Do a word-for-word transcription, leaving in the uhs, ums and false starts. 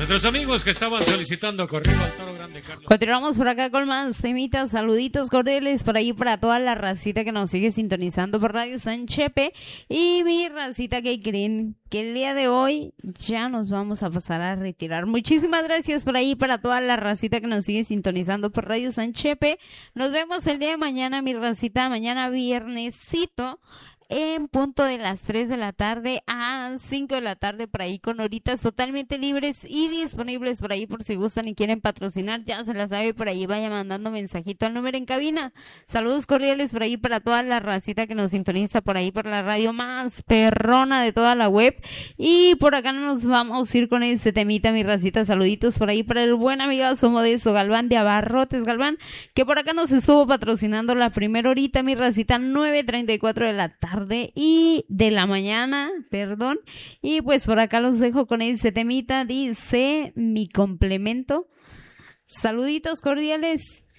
Nuestros amigos que estaban solicitando corrido al Toro Grande, Carlos. Continuamos por acá con más temitas, saluditos cordiales por ahí para toda la racita que nos sigue sintonizando por Radio San Chepe. Y mi racita, que creen que el día de hoy ya nos vamos a pasar a retirar. Muchísimas gracias por ahí para toda la racita que nos sigue sintonizando por Radio San Chepe. Nos vemos el día de mañana, mi racita, mañana viernesito, en punto de las tres de la tarde a cinco de la tarde, por ahí con horitas totalmente libres y disponibles por ahí por si gustan y quieren patrocinar. Ya se la sabe, por ahí vaya mandando mensajito al número en cabina. Saludos cordiales por ahí para toda la racita que nos sintoniza por ahí por la radio más perrona de toda la web. Y por acá nos vamos a ir con este temita, mi racita. Saluditos por ahí para el buen amigazo Modesto Galván de Abarrotes Galván, que por acá nos estuvo patrocinando la primera horita, mi racita, nueve treinta y cuatro de la tarde y de la mañana, perdón. Y pues por acá los dejo con este temita, dice Mi Complemento. Saluditos cordiales.